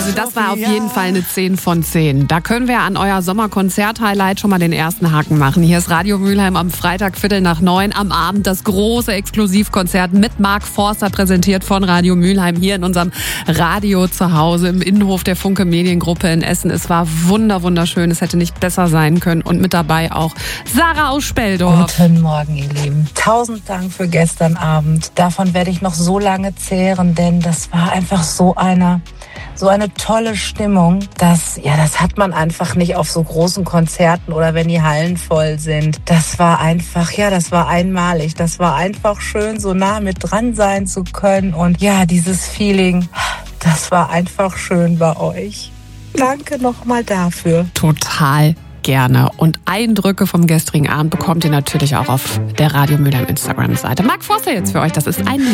Also das war auf jeden Fall eine 10 von 10. Da können wir an euer Sommerkonzert-Highlight schon mal den ersten Haken machen. Hier ist Radio Mülheim am Freitag 8:45 am Abend. Das große Exklusivkonzert mit Mark Forster, präsentiert von Radio Mülheim hier in unserem Radio zu Hause im Innenhof der Funke Mediengruppe in Essen. Es war wunderschön. Es hätte nicht besser sein können. Und mit dabei auch Sarah aus Speldorf. Guten Morgen, ihr Lieben. 1000 Dank für gestern Abend. Davon werde ich noch so lange zehren, denn das war einfach so eine tolle Stimmung. Das hat man einfach nicht auf so großen Konzerten oder wenn die Hallen voll sind. Das war einfach, das war einmalig. Das war einfach schön, so nah mit dran sein zu können. Und ja, dieses Feeling, das war einfach schön bei euch. Danke nochmal dafür. Total gerne. Und Eindrücke vom gestrigen Abend bekommt ihr natürlich auch auf der Radio Mülheim Instagram-Seite. Mark Forster jetzt für euch. Das ist ein